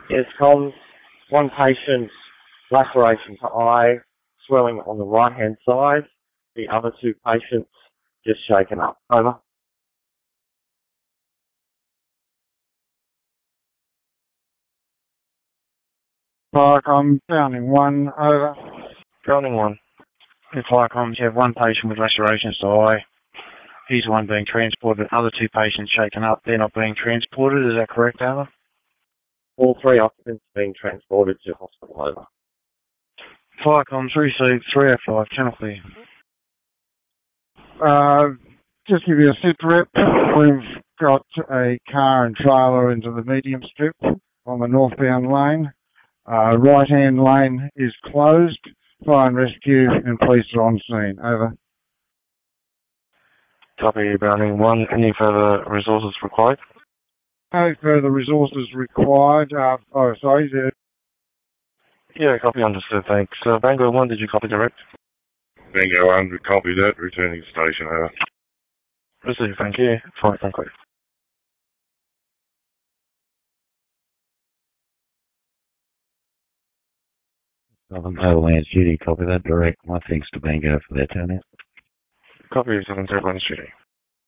Yes, comms. One patient, laceration to eye, swelling on the right-hand side. The other two patients just shaken up. Over. Firecom, Browning 1, over. Browning 1. In Firecom, you have one patient with lacerations to eye. He's the one being transported. Other two patients shaken up. They're not being transported. Is that correct, Over? All three occupants being transported to hospital. Over. Firecom's received 305. Channel clear. Just give you a sit rep. We've got a car and trailer into the medium strip on the northbound lane. Right-hand lane is closed. Fire and rescue and police are on scene. Over. Copy, Browning 1. Any further resources required? No further resources required. Sorry. Yeah, copy, understood, thanks. Bango 1, did you copy direct? Bango 1, copy that, returning to station, over. Received, thank you. Fine, thank you. Southern Overland Shooting, copy that direct. My thanks to Bango for their turnout. Copy, Southern Overland Shooting.